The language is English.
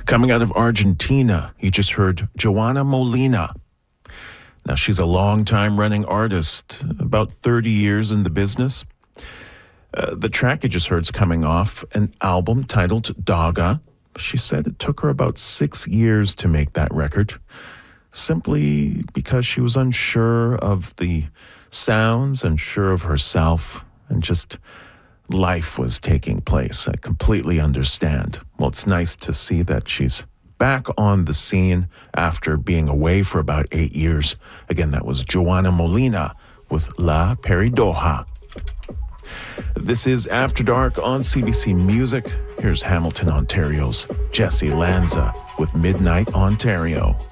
Coming out of Argentina, you just heard Joana Molina. Now, she's a long-time running artist, about 30 years in the business. The track you just heard is coming off an album titled Daga. She said it took her about 6 years to make that record, simply because she was unsure of the sounds, unsure of herself, and just life was taking place. I completely understand. Well, it's nice to see that she's back on the scene after being away for about 8 years. Again, that was Joana Molina with La Peridoja. This is After Dark on CBC Music. Here's Hamilton, Ontario's Jesse Lanza with Midnight Ontario.